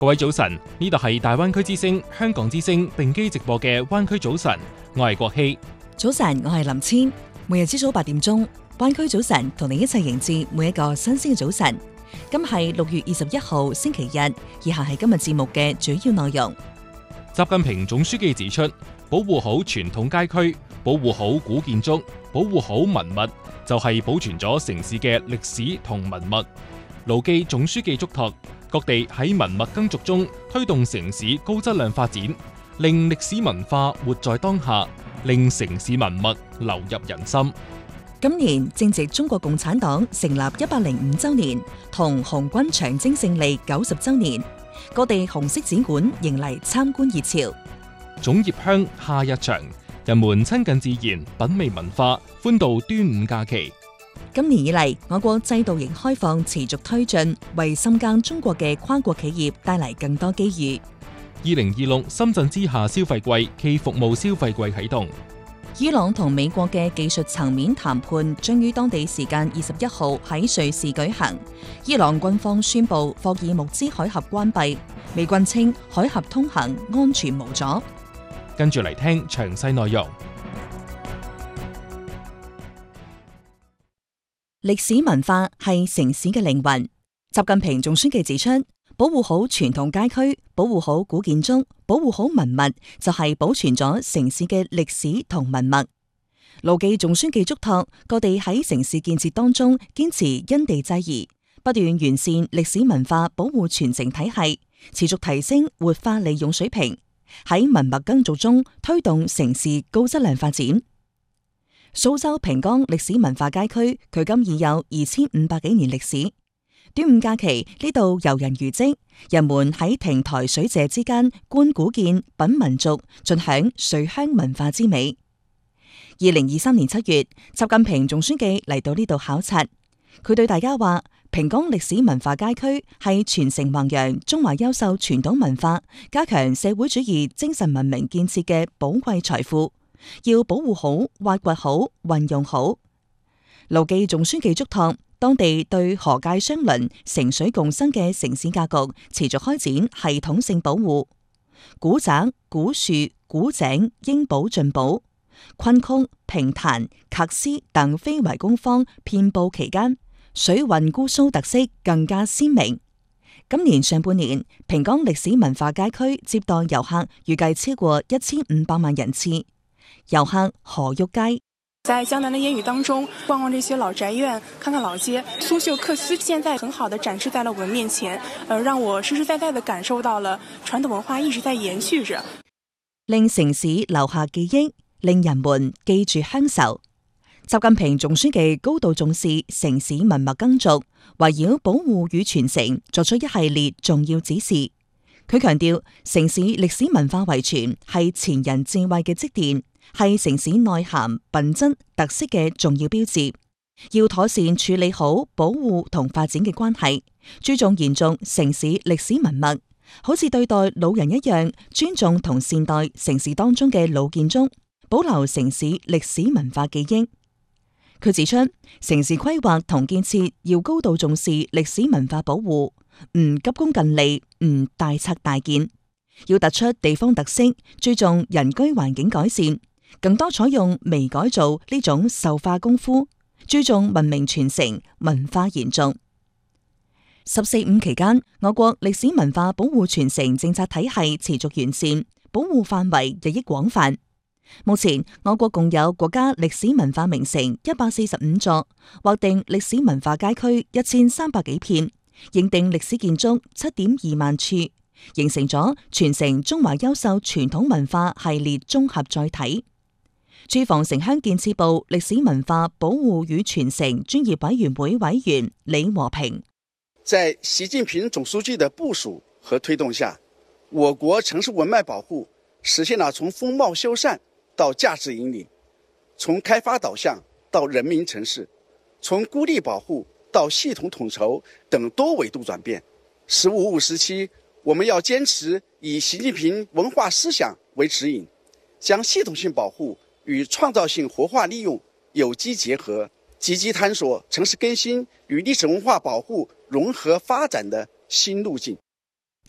各位早晨，呢度係大灣區之聲、香港之聲定機直播嘅灣區早晨，我係國希。 早晨，我係林千。每日朝早8點鐘，灣區早晨同你一齊迎接每一個新鮮嘅早晨。今係6月21號星期日，以下係今日節目嘅主要內容。 習近平總書記指出，保護好傳統街區，保護好古建築，保護好文物，就係保存咗城市嘅歷史同文物。牢記總書記囑託，各地喺文物耕耘中推動城市高質量發展，令歷史文化活在當下，令城市文物流入人心。 今年正值中國共產黨成立105週年同紅軍長征勝利90週年，各地紅色展館迎嚟參觀熱潮。 粽葉香，夏日長，人們親近自然，品味文化，歡度端午假期。 今年以嚟，我國制度型開放持續推進，為深耕中國嘅跨國企業帶嚟更多機遇。 2026深圳之夏消費季暨服務消費季啟動。 伊朗同美國嘅技術層面談判將於當地時間21號喺瑞士舉行。伊朗軍方宣布霍爾木茲海峽關閉，美軍稱海峽通行安全無阻。 跟住嚟聽詳細內容。 歷史文化係城市嘅靈魂。習近平總書記指出，保護好傳統街區，保護好古建築，保護好文物，就係保存咗城市嘅歷史同文物。牢記總書記囑託，各地喺城市建設當中堅持因地制宜，不斷完善歷史文化保護傳承體系，持續提升活化利用水平，喺文物耕耘中推動城市高質量發展。蘇州平江歷史文化街區，距今已有2500幾年歷史。端午假期呢度遊人如織，人們喺亭台水榭之間觀古建、品民俗，盡享水鄉文化之美。2023年7月，習近平總書記嚟到呢度考察，佢對大家話：平江歷史文化街區係傳承弘揚中華優秀傳統文化、加強社會主義精神文明建設嘅寶貴財富，要保護好、挖掘好、運用好。牢記總書記囑託，當地對河界相鄰、城水共生嘅城市格局持續開展系統性保護，古宅、古樹、古井應保盡保，昆曲、評彈、笳詩等非遺工坊遍佈其間，水韻姑蘇特色更加鮮明。今年上半年，平江歷史文化街區接待遊客預計超過1500萬人次。遊客何玉佳。 在江南的煙雨當中逛逛這些老宅院，看看老街，蘇繡緙絲現在很好的展示在了我們面前，讓我實實在在的感受到了傳統文化一直在延續着， 令城市留下記憶，令人們記住鄉愁。習近平總書記高度重視城市文物耕耘，圍繞保護與傳承作出一系列重要指示。佢強調，城市歷史文化遺傳係前人智慧嘅積澱，係城市內涵、品質、特色嘅重要標誌，要妥善處理好保護同發展嘅關係，注重延續城市歷史文物，好似對待老人一樣，尊重同善待城市當中嘅老建築，保留城市歷史文化記憶。佢指出，城市規劃同建設要高度重視歷史文化保護，唔急功近利，唔大拆大建，要突出地方特色，注重人居環境改善，更多採用微改造呢種獸化功夫，注重文明傳承、文化延續。14.5期間，我國歷史文化保護傳承政策體系持續完善，保護範圍日益廣泛。目前，我國共有國家歷史文化名城145座，劃定歷史文化街區1300幾片，認定歷史建築7.2萬處，形成咗傳承中華優秀傳統文化系列綜合載體。住房城鄉建設部歷史文化保護與傳承專業委員會委員李和平： 在習近平總書記的部署和推動下，我國城市文脈保護實現了從風貌修繕到價值引領，從開發導向到人民城市，從孤立保護到系統統籌等多維度轉變。15.5時期，我們要堅持以習近平文化思想為指引，將系統性保護與創造性活化利用有機結合，積極探索城市更新與歷史文化保護融合發展的新路徑。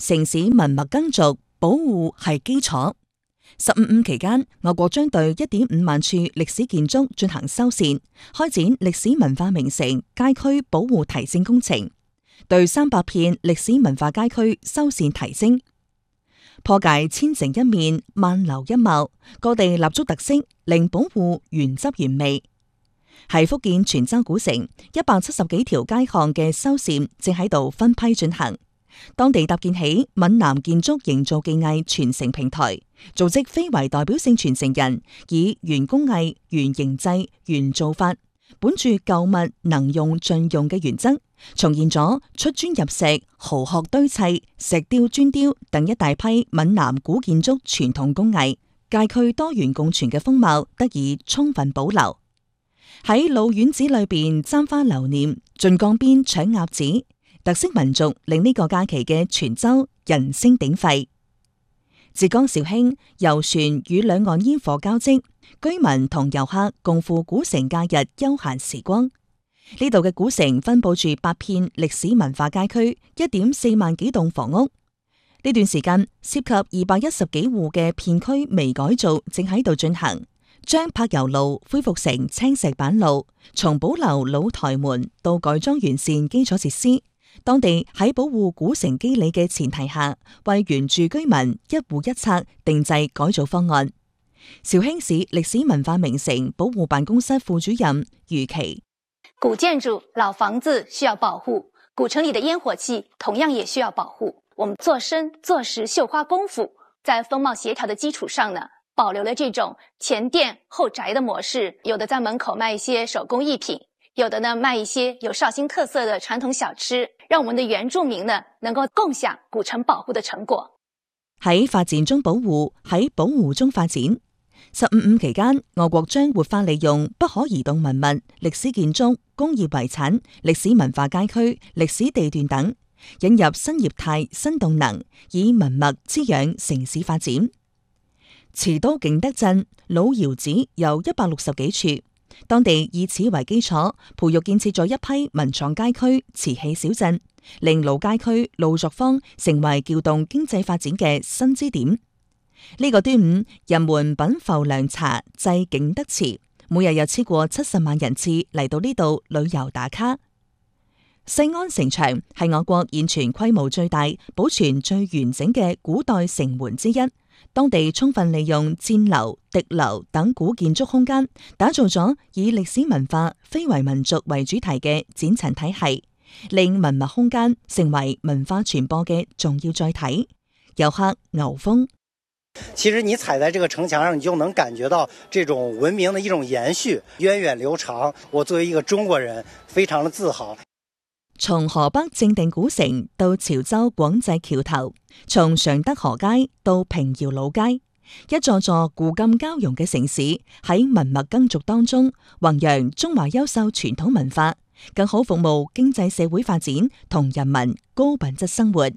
城市文物耕俗保護係基礎。15.5期間，我國將對1.5萬處歷史建築進行修繕，開展歷史文化名城街區保護提升工程，對300片歷史文化街區修繕提升，破解千城一面、萬樓一貌，各地立足特色，令保護原汁原味。喺福建泉州古城170幾條街巷嘅修繕正喺度分批進行。當地搭建起閩南建築營造技藝傳承平台，組織非遺代表性傳承人，以原工藝、原形制、原做法，本住舊物能用盡用嘅原則，重現咗出磚入石、蠔殼堆砌、石雕磚雕等一大批閩南古建築傳統工藝，街區多元共存嘅風貌得以充分保留。喺老院子裏邊簪花留念，晉江邊搶鴨子，特色民族令呢個假期嘅泉州人聲鼎沸。浙江紹興遊船與兩岸煙火交織，居民同遊客共赴古城假日休閒時光。呢度嘅古城分佈住8片歷史文化街區，1.4萬幾棟房屋。呢段時間涉及210幾戶嘅片區微改造正喺度進行，將柏油路恢復成青石板路，從保留老台門到改裝完善基礎設施。當地喺保護古城肌理嘅前提下，為原住居民一戶一策定製改造方案。紹興市歷史文化名城保護辦公室副主任余琪： 古建築、老房子需要保護，古城裡的煙火氣同樣也需要保護。我們做深做實繡花功夫，在風貌協調的基礎上呢，保留了這種前店後宅的模式。有的在門口賣一些手工藝品，有的呢賣一些有紹興特色的傳統小吃，讓我們的原住民呢能夠共享古城保護的成果。 喺發展中保護，喺保護中發展。15.5期間，我國將活化利用不可移動文物、歷史建築、工業遺產、歷史文化街區、歷史地段等，引入新業態、新動能，以文物滋養城市發展。持都景德鎮老窑址有160幾處。當地以此為基礎，培育建設咗一批文創街區、瓷器小鎮，令老街區老作坊成為撬動經濟發展嘅新支點。呢個端午，人們品浮涼茶祭景德祠，每日有超過70萬人次嚟到呢度旅遊打卡。西安城牆係我國現存規模最大、保存最完整嘅古代城門之一。當地充分利用箭樓、笛樓等古建築空間，打造咗以歷史文化、非遺民族為主題嘅展陳體系，令文物空間成為文化傳播嘅重要載體。遊客牛峰： 其實你踩在這個城牆上，你就能感覺到這種文明的一種延續，源遠流長。我作為一個中國人，非常的自豪。 從河北正定古城到潮州廣濟橋頭，從常德河街到平遙老街，一座座古今交融嘅城市喺文物耕俗當中弘揚中華優秀傳統文化，更好服務經濟社會發展同人民高品質生活。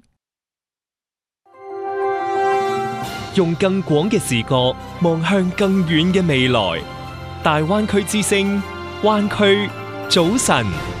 用更廣嘅視角望向更遠嘅未來，大灣區之聲，灣區早晨。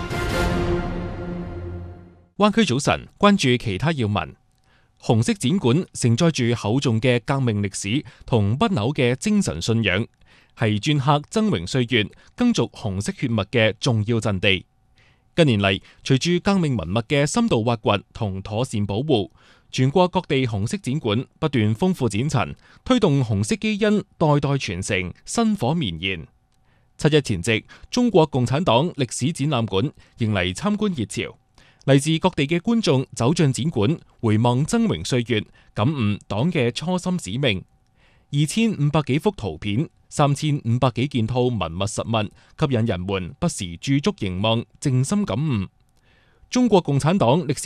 灣區早晨，關注其他要聞。紅色展館承載住厚重嘅革命歷史同不朽嘅精神信仰，係鐫刻崢嶸歲月、耕俗紅色血脈嘅重要陣地。近年嚟，隨住革命文物嘅深度挖掘同妥善保護，全國各地紅色展館不斷豐富展陳，推動紅色基因代代傳承，薪火綿延。7·1前夕，中國共產黨歷史展覽館迎嚟參觀熱潮。嚟自各地嘅觀眾走進展館，回望崢嶸歲月，感悟黨嘅初心使命。2500幾幅圖片、3500幾件套文物實物，吸引人們不時駐足凝望，靜心感悟。中國共產黨歷史